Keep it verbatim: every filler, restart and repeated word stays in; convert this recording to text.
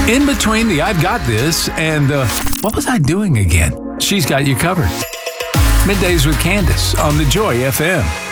In between the I've got this and the what was I doing again? She's got you covered. Middays with Candace on the Joy F M.